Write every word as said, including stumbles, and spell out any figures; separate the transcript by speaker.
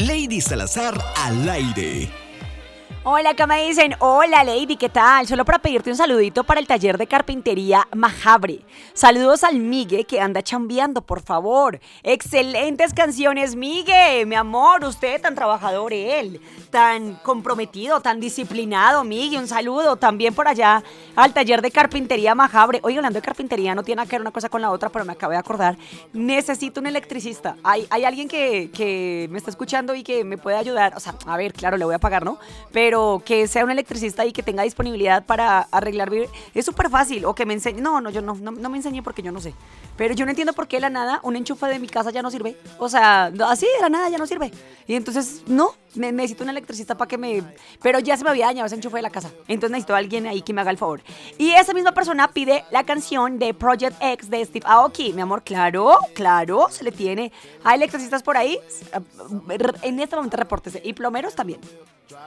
Speaker 1: Lady Salazar al aire.
Speaker 2: Hola, acá me dicen, hola Lady, ¿qué tal? Solo para pedirte un saludito para el taller de carpintería Majabre. Saludos al Migue que anda chambeando, por favor. Excelentes canciones, Migue, mi amor, usted tan trabajador, él, tan comprometido, tan disciplinado, Migue, un saludo también por allá al taller de carpintería Majabre. Oye, hablando de carpintería, no tiene nada que ver una cosa con la otra, pero me acabo de acordar, necesito un electricista. Hay, hay alguien que, que me está escuchando y que me puede ayudar, o sea, a ver, claro, le voy a pagar, ¿no? Pero Pero que sea un electricista y que tenga disponibilidad para arreglar, es súper fácil, o que me enseñe, no, no, yo no, no, no me enseñé porque yo no sé, pero yo no entiendo por qué de la nada un enchufe de mi casa ya no sirve, o sea, así de la nada ya no sirve, y entonces, no, me, necesito un electricista para que me, pero ya se me había dañado ese enchufe de la casa, entonces necesito a alguien ahí que me haga el favor, y esa misma persona pide la canción de Project X de Steve Aoki, mi amor, claro, claro, se le tiene, hay electricistas por ahí, en este momento repórtese, y plomeros también.